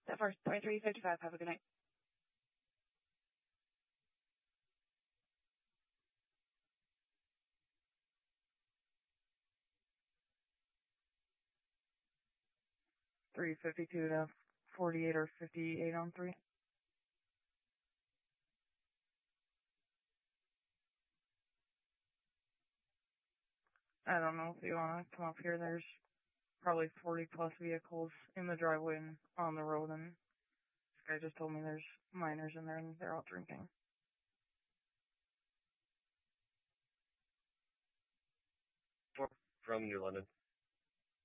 That first 2355. Have a good night. $352 to 48 or 58 on 3. I don't know if you want to come up here. There's probably 40 plus vehicles in the driveway and on the road, and this guy just told me there's minors in there and they're out drinking. From New London.